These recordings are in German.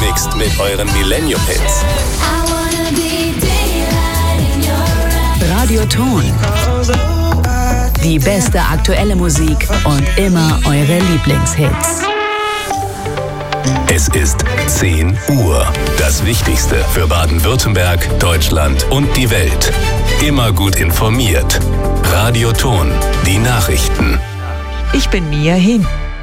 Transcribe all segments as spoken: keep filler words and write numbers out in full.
gemixt mit euren Millennium-Hits. Radioton. Die beste aktuelle Musik und immer eure Lieblingshits. Es ist zehn Uhr. Das Wichtigste für Baden-Württemberg, Deutschland und die Welt. Immer gut informiert. Radioton. Die Nachrichten. Ich bin Mia Hehn.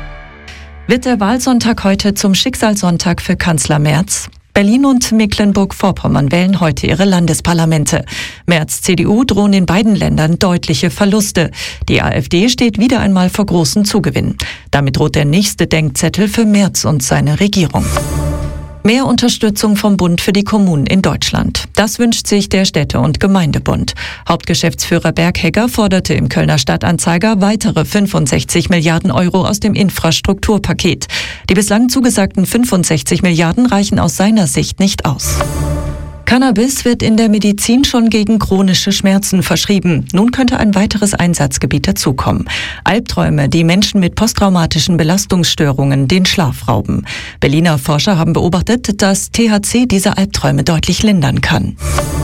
Wird der Wahlsonntag heute zum Schicksalssonntag für Kanzler Merz? Berlin und Mecklenburg-Vorpommern wählen heute ihre Landesparlamente. Merz' C D U drohen in beiden Ländern deutliche Verluste. Die AfD steht wieder einmal vor großen Zugewinnen. Damit droht der nächste Denkzettel für Merz und seine Regierung. Mehr Unterstützung vom Bund für die Kommunen in Deutschland. Das wünscht sich der Städte- und Gemeindebund. Hauptgeschäftsführer Berghegger forderte im Kölner Stadtanzeiger weitere fünfundsechzig Milliarden Euro aus dem Infrastrukturpaket. Die bislang zugesagten fünfundsechzig Milliarden reichen aus seiner Sicht nicht aus. Cannabis wird in der Medizin schon gegen chronische Schmerzen verschrieben. Nun könnte ein weiteres Einsatzgebiet dazukommen. Albträume, die Menschen mit posttraumatischen Belastungsstörungen den Schlaf rauben. Berliner Forscher haben beobachtet, dass T H C diese Albträume deutlich lindern kann.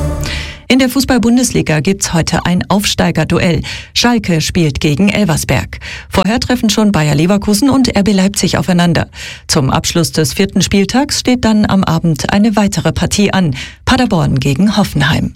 In der Fußball-Bundesliga gibt's heute ein Aufsteigerduell. Schalke spielt gegen Elversberg. Vorher treffen schon Bayer Leverkusen und R B Leipzig aufeinander. Zum Abschluss des vierten Spieltags steht dann am Abend eine weitere Partie an. Paderborn gegen Hoffenheim.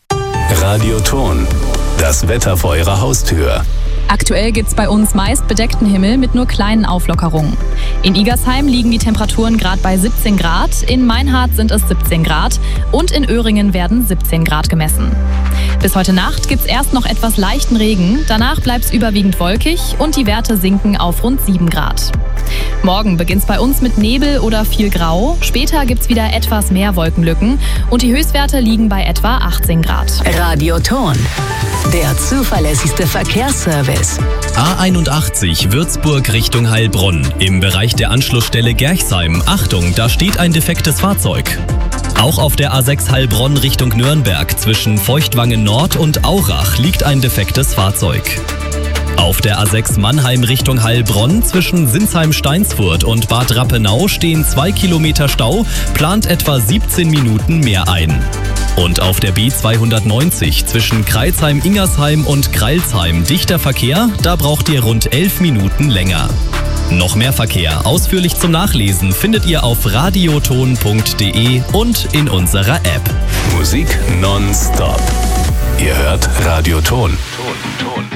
Radioton. Das Wetter vor eurer Haustür. Aktuell gibt's bei uns meist bedeckten Himmel mit nur kleinen Auflockerungen. In Igersheim liegen die Temperaturen gerade bei siebzehn Grad, in Meinhardt sind es siebzehn Grad und in Öhringen werden siebzehn Grad gemessen. Bis heute Nacht gibt's erst noch etwas leichten Regen, danach bleibt's überwiegend wolkig und die Werte sinken auf rund sieben Grad. Morgen beginnt's bei uns mit Nebel oder viel Grau, später gibt's wieder etwas mehr Wolkenlücken und die Höchstwerte liegen bei etwa achtzehn Grad. Radioton. Der zuverlässigste Verkehrsservice. A einundachtzig Würzburg Richtung Heilbronn. Im Bereich der Anschlussstelle Gerchsheim. Achtung, da steht ein defektes Fahrzeug. Auch auf der A sechs Heilbronn Richtung Nürnberg zwischen Feuchtwangen Nord und Aurach liegt ein defektes Fahrzeug. Auf der A sechs Mannheim Richtung Heilbronn zwischen Sinsheim-Steinsfurt und Bad Rappenau stehen zwei Kilometer Stau, plant etwa siebzehn Minuten mehr ein. Und auf der B zweihundertneunzig zwischen Kreilsheim-Ingersheim und Kreilsheim dichter Verkehr, da braucht ihr rund elf Minuten länger. Noch mehr Verkehr ausführlich zum Nachlesen findet ihr auf radioton punkt de und in unserer App. Musik nonstop. Ihr hört Radioton. Ton, Ton.